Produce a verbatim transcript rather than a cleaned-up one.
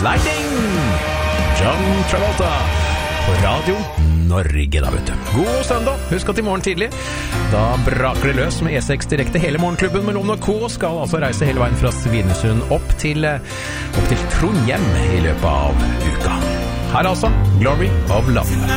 Lightning, John Travolta på Radio Norge da, vet du. God søndag. Husk at i morgen tidlig da braker det løs med E seks direkte. Hele morgenklubben med Loven og Co. skal altså reise hele veien fra Svinesund opp til, opp til Trondheim i løpet av uka. Her altså, Glory of Love.